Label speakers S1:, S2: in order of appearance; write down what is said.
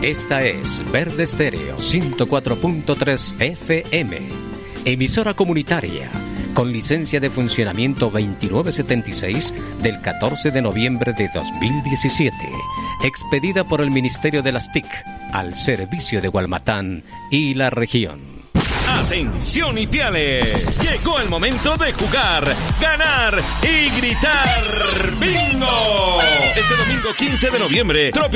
S1: Esta es Verde Estéreo 104.3 FM, emisora comunitaria, con licencia de funcionamiento 2976 del 14 de noviembre de 2017, expedida por el Ministerio de las TIC al servicio de Gualmatán y la región.
S2: ¡Atención, Ipiales! Llegó el momento de jugar, ganar y gritar ¡bingo! Este domingo 15 de noviembre,